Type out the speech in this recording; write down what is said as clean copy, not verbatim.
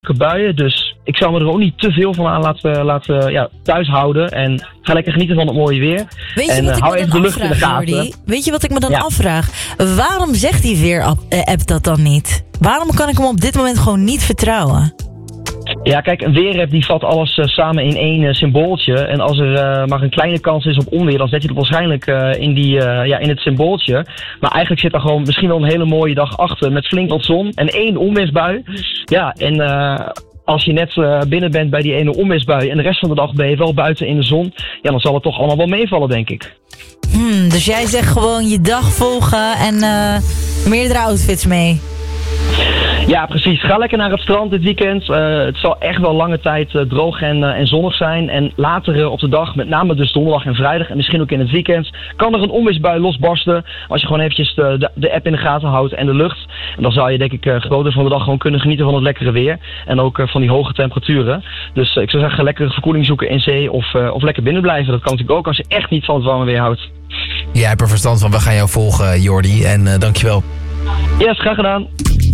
buien. Dus ik zou me er ook niet te veel van aan laten thuis houden. En ga lekker genieten van het mooie weer. Weet je wat ik hou me even dan de lucht in de afvraag, gaten. Jordi? Weet je wat ik me dan afvraag? Waarom zegt die weer-app dat dan niet? Waarom kan ik hem op dit moment gewoon niet vertrouwen? Ja, kijk, een weerapp die vat alles samen in één symbooltje. En als er maar een kleine kans is op onweer, dan zet je het waarschijnlijk in het symbooltje. Maar eigenlijk zit er gewoon misschien wel een hele mooie dag achter met flink wat zon en 1 onweersbui. Ja, en als je net binnen bent bij die ene onweersbui en de rest van de dag ben je wel buiten in de zon, ja, dan zal het toch allemaal wel meevallen, denk ik. Dus jij zegt gewoon je dag volgen en meerdere outfits mee. Ja, precies. Ga lekker naar het strand dit weekend. Het zal echt wel lange tijd droog en zonnig zijn. En later op de dag, met name dus donderdag en vrijdag en misschien ook in het weekend, kan er een onweersbui losbarsten. Als je gewoon eventjes de app in de gaten houdt en de lucht. En dan zou je denk ik groot deel van de dag gewoon kunnen genieten van het lekkere weer. En ook van die hoge temperaturen. Dus ik zou zeggen, lekkere verkoeling zoeken in zee of lekker binnen blijven. Dat kan natuurlijk ook als je echt niet van het warme weer houdt. Jij hebt er verstand van. We gaan jou volgen, Jordi. En dankjewel. Yes, graag gedaan.